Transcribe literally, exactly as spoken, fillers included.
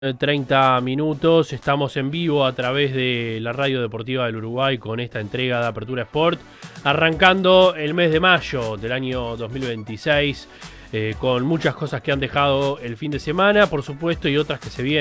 treinta minutos, estamos en vivo a través de la Radio Deportiva del Uruguay con esta entrega de Apertura Sport, arrancando el mes de mayo del año dos mil veintiséis, eh, con muchas cosas que han dejado el fin de semana, por supuesto, y otras que se vienen.